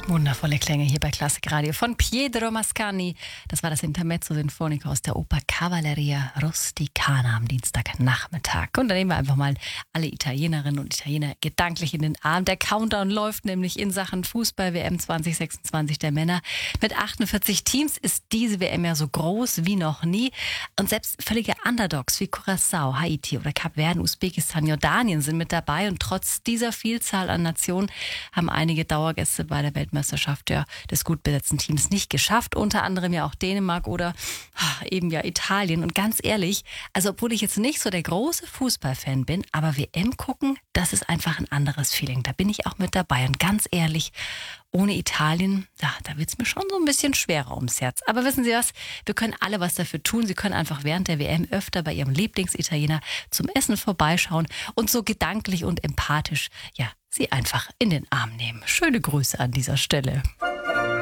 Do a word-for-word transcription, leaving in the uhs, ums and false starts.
Wundervolle Klänge hier bei Klassik Radio von Pietro Mascagni. Das war das Intermezzo Sinfonico aus der Oper Cavalleria Rusticana am Dienstagnachmittag. Und dann nehmen wir einfach mal alle Italienerinnen und Italiener gedanklich in den Arm. Der Countdown läuft nämlich in Sachen Fußball-W M zwanzig sechsundzwanzig der Männer. Mit achtundvierzig Teams ist diese W M ja so groß wie noch nie. Und selbst völlige Underdogs wie Curaçao, Haiti oder Kap Verden, Usbekistan, Jordanien sind mit dabei. Und trotz dieser Vielzahl an Nationen haben einige Dauergäste bei der Weltmeisterschaft ja, des gut besetzten Teams nicht geschafft. Unter anderem ja auch Dänemark oder ach, eben ja Italien. Und ganz ehrlich, also obwohl ich jetzt nicht so der große Fußballfan bin, aber W M gucken, das ist einfach ein anderes Feeling. Da bin ich auch mit dabei. Und ganz ehrlich, ohne Italien, ja, da wird es mir schon so ein bisschen schwerer ums Herz. Aber wissen Sie was? Wir können alle was dafür tun. Sie können einfach während der W M öfter bei Ihrem Lieblingsitaliener zum Essen vorbeischauen und so gedanklich und empathisch, ja, Sie einfach in den Arm nehmen. Schöne Grüße an dieser Stelle.